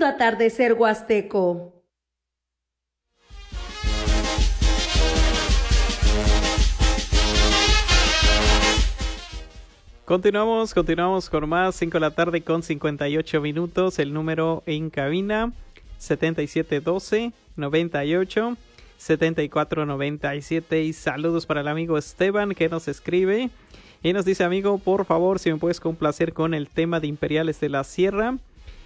Lindo atardecer huasteco. Continuamos con más, 5 de la tarde con 58 minutos, el número en cabina 7712-98-7497 y saludos para el amigo Esteban que nos escribe y nos dice: amigo, por favor, si me puedes complacer con el tema de Imperiales de la Sierra.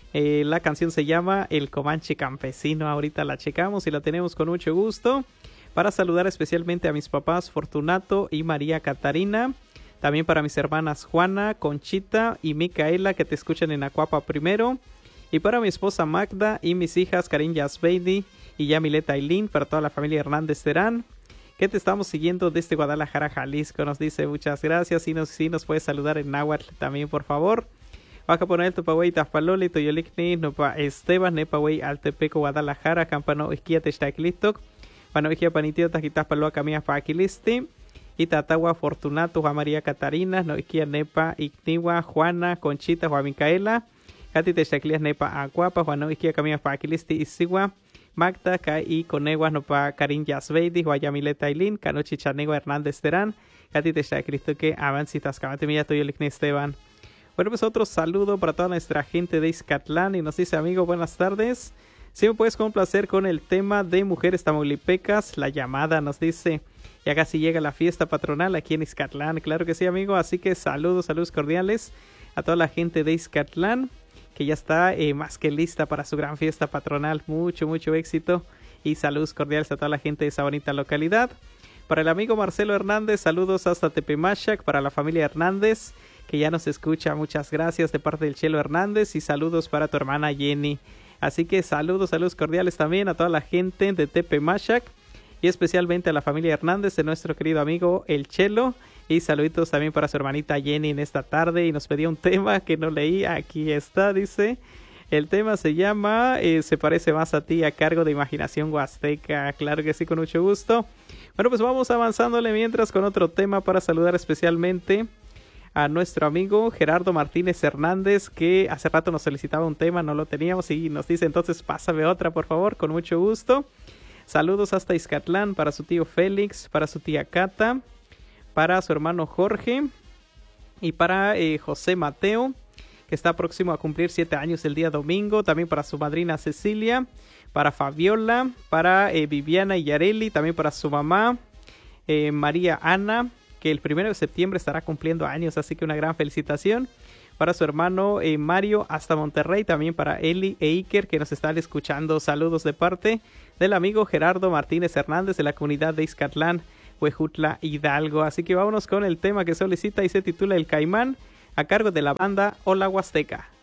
La canción se llama El Comanche Campesino, ahorita la checamos y la tenemos con mucho gusto, para saludar especialmente a mis papás Fortunato y María Catarina. También para mis hermanas Juana, Conchita y Micaela, que te escuchan en Acuapa primero. Y para mi esposa Magda y mis hijas Karin Yasbeidi y Yamilet Ailín. Para toda la familia Hernández Terán, que te estamos siguiendo desde Guadalajara, Jalisco. Nos dice muchas gracias y nos puedes saludar en náhuatl también, por favor. Baja poner el Topawey Tafpaloli, Toyolikni, Nopa Esteban, Nepawey Altepeco, Guadalajara, Campano Isquia Textaclistoc, Pano Isquia Panitio Tajitapaloa Camilla Paquilisti. Itatagua Fortunato, Juan María Catarina, Noiquia Nepa, Igniwa, Juana, Conchita, Juan Micaela, Cati Techaclias Nepa, Aguapa, Juan Noiquia Camilla Paquilisti, Isigua, Magda, Kai, Conegua, Nopa, Karin Yasbeidi, Guayamileta Ailín, Canochi Chanegua Hernández Terán, Cati Techaclisto que avancitas, Camatemilla, Toyolikni Esteban. Bueno, pues otro saludo para toda nuestra gente de Izcatlán y nos dice: amigo, buenas tardes. Si me puedes complacer con el tema de Mujeres Tamaulipecas, La Llamada, nos dice. Ya casi llega la fiesta patronal aquí en Izcatlán. Claro que sí, amigo. Así que saludos cordiales a toda la gente de Izcatlán, que ya está más que lista para su gran fiesta patronal. Mucho éxito. Y saludos cordiales a toda la gente de esa bonita localidad. Para el amigo Marcelo Hernández, saludos hasta Tepemachac. Para la familia Hernández, que ya nos escucha. Muchas gracias de parte del Chelo Hernández. Y saludos para tu hermana Jenny. Así que saludos cordiales también a toda la gente de Tepemachac. Y especialmente a la familia Hernández de nuestro querido amigo El Chelo. Y saluditos también para su hermanita Jenny en esta tarde. Y nos pedía un tema que no leí. Aquí está, dice. El tema se llama Se parece más a ti, a cargo de Imaginación Huasteca. Claro que sí, con mucho gusto. Bueno, pues vamos avanzándole mientras con otro tema para saludar especialmente a nuestro amigo Gerardo Martínez Hernández, que hace rato nos solicitaba un tema, no lo teníamos y nos dice: entonces pásame otra, por favor, con mucho gusto. Saludos hasta Izcatlán para su tío Félix, para su tía Cata, para su hermano Jorge y para José Mateo, que está próximo a cumplir 7 años el día domingo. También para su madrina Cecilia, para Fabiola, para Viviana y Yareli, también para su mamá María Ana, que el 1 de septiembre estará cumpliendo años, así que una gran felicitación. Para su hermano Mario hasta Monterrey, también para Eli e Iker, que nos están escuchando. Saludos de parte del amigo Gerardo Martínez Hernández de la comunidad de Izcatlán, Huejutla, Hidalgo. Así que vámonos con el tema que solicita y se titula El Caimán, a cargo de la banda Hola Huasteca.